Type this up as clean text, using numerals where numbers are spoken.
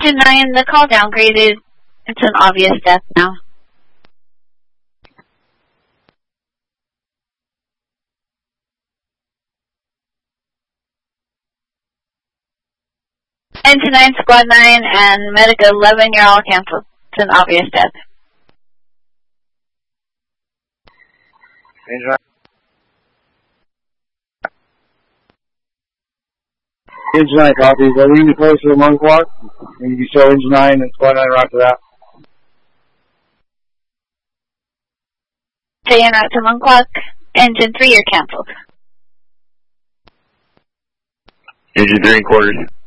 Engine 9, the call downgraded. It's an obvious death now. Engine 9, Squad 9, and Medic 11, you're all canceled. It's an obvious death. Engine 9. Engine 9 copies. Are we going to close to the 1 o'clock? And you show Engine 9 and Squad 9 right after that. Staying out to 1 o'clock. Engine 3, you're canceled. Engine 3 and quarters.